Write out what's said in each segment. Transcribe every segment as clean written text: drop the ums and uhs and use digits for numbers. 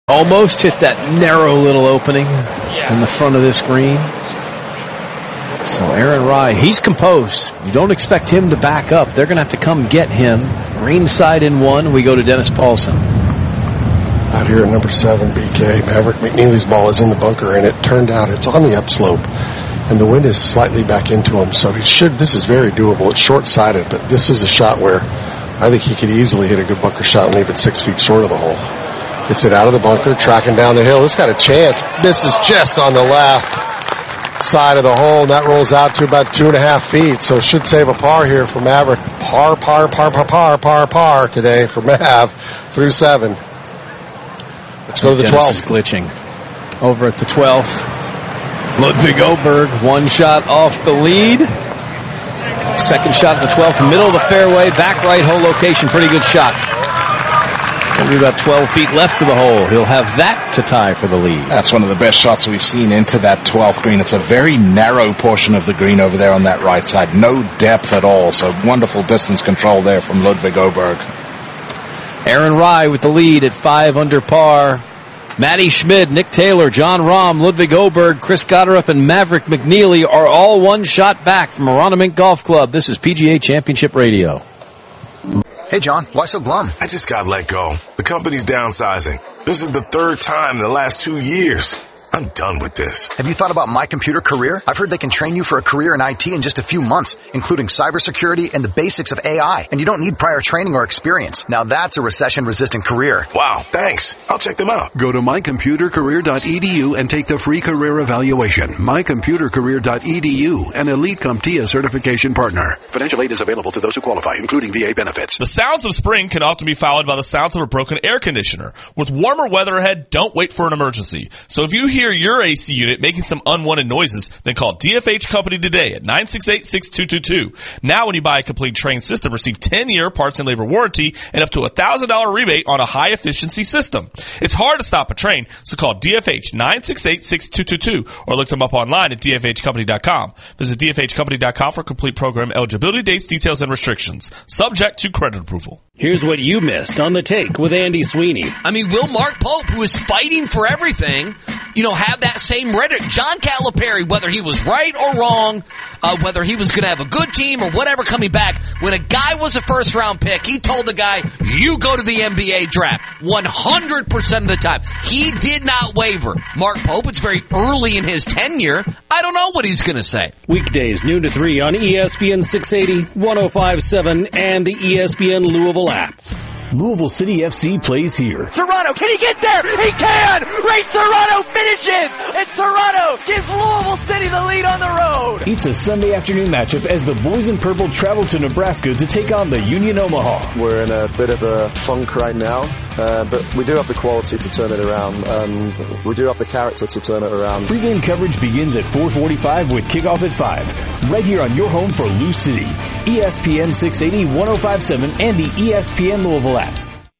Almost hit that narrow little opening in the front of this green. So Aaron Rai, he's composed. You don't expect him to back up. They're going to have to come get him. Green side in one. We go to Dennis Paulson. Out here at number 7, BK, Maverick McNeely's ball is in the bunker, and it turned out it's on the upslope, and the wind is slightly back into him. So this is very doable. It's short-sided, but this is a shot where I think he could easily hit a good bunker shot and leave it 6 feet short of the hole. Gets it out of the bunker, tracking down the hill. This got a chance. This is just on the left side of the hole, and that rolls out to about 2.5 feet. So it should save a par here for Maverick. Par today for Mav through 7. Let's go to the 12th. Is glitching. Over at the 12th. Ludwig Oberg, one shot off the lead. Second shot at the 12th, middle of the fairway, back right hole location. Pretty good shot. Only about 12 feet left to the hole. He'll have that to tie for the lead. That's one of the best shots we've seen into that 12th green. It's a very narrow portion of the green over there on that right side. No depth at all. So wonderful distance control there from Ludwig Oberg. Aaron Rai with the lead at 5 under par. Matty Schmid, Nick Taylor, John Rahm, Ludwig Oberg, Chris Gotterup, and Maverick McNeely are all one shot back from Aronimink Golf Club. This is PGA Championship Radio. Hey, John, why so glum? I just got let go. The company's downsizing. This is the 3rd time in the last 2 years. I'm done with this. Have you thought about My Computer Career? I've heard they can train you for a career in IT in just a few months, including cybersecurity and the basics of AI. And you don't need prior training or experience. Now that's a recession-resistant career. Wow, thanks. I'll check them out. Go to mycomputercareer.edu and take the free career evaluation. Mycomputercareer.edu, an Elite CompTIA certification partner. Financial aid is available to those who qualify, including VA benefits. The sounds of spring can often be followed by the sounds of a broken air conditioner. With warmer weather ahead, don't wait for an emergency. So if you hear your AC unit making some unwanted noises, then call DFH Company today at 968-6222. Now when you buy a complete Trane system, receive 10-year parts and labor warranty and up to $1,000 rebate on a high-efficiency system. It's hard to stop a Trane, so call DFH 968-6222 or look them up online at dfhcompany.com. Visit dfhcompany.com for complete program eligibility, dates, details, and restrictions. Subject to credit approval. Here's what you missed on The Take with Andy Sweeney. I mean, will Mark Pope, who is fighting for everything, have that same rhetoric? John Calipari, whether he was right or wrong, whether he was going to have a good team or whatever coming back, when a guy was a first-round pick, he told the guy, you go to the NBA draft 100% of the time. He did not waver. Mark Pope, it's very early in his tenure. I don't know what he's going to say. Weekdays, noon to 3 on ESPN 680, 105.7, and the ESPN Louisville app. Louisville City FC plays here. Serrano, can he get there? He can! Ray Serrano finishes! And Serrano gives Louisville City the lead on the road! It's a Sunday afternoon matchup as the Boys in Purple travel to Nebraska to take on the Union Omaha. We're in a bit of a funk right now, but we do have the quality to turn it around. We do have the character to turn it around. Pre-game coverage begins at 4:45 with kickoff at 5. Right here on your home for Lou City. ESPN 680, 105.7, and the ESPN Louisville app.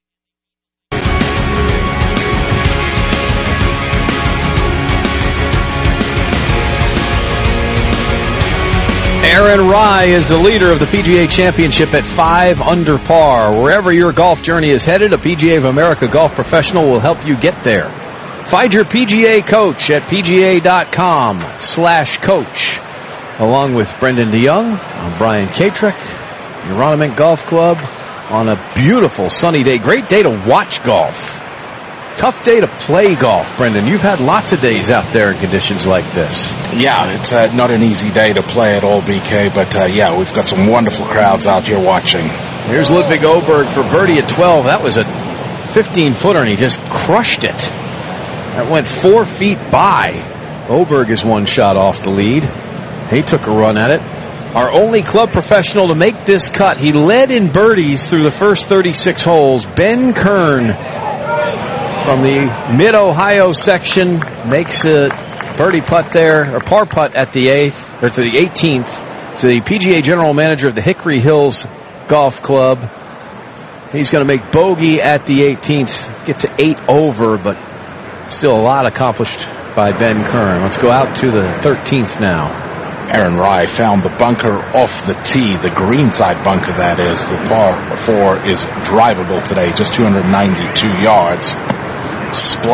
Aaron Rai is the leader of the PGA Championship at 5 under par. Wherever your golf journey is headed, a PGA of America golf professional will help you get there. Find your PGA coach at pga.com/coach. Along with Brendan DeYoung, I'm Brian Katrick, the Aronimink Golf Club, on a beautiful sunny day. Great day to watch golf. Tough day to play golf, Brendan. You've had lots of days out there in conditions like this. Yeah, it's not an easy day to play at all, BK, but we've got some wonderful crowds out here watching. Here's Ludwig Oberg for birdie at 12. That was a 15-footer, and he just crushed it. That went 4 feet by. Oberg is one shot off the lead. He took a run at it. Our only club professional to make this cut. He led in birdies through the first 36 holes. Ben Kern from the Mid-Ohio section makes a birdie putt there, or par putt at the 8th, or to the 18th. So the PGA General Manager of the Hickory Hills Golf Club. He's going to make bogey at the 18th, get to 8 over, but still a lot accomplished by Ben Kern. Let's go out to the 13th now. Aaron Rai found the bunker off the tee, the greenside bunker that is. The par 4 is drivable today, just 292 yards.